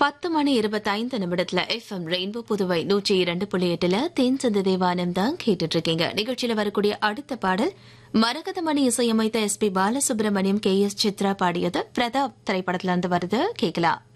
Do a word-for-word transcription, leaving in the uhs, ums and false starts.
பத்து மணி இருபத்தைந்து நிமிடத்துல FM rainbow Puduvai நூற்றி இரண்டு புள்ளி எட்டுல தென் சந்த தேவானம் தான் கேட்டுட்டு இருக்கீங்க. நிகழ்ச்சியில வரக்கூடிய அடுத்த பாடல் மரகதமணி இசையமைத்த S B Balasubramaniam K S Chitra பாடியது பிரதாப் திரைப்படத்துல இருந்து வருது, கேட்கலாம்.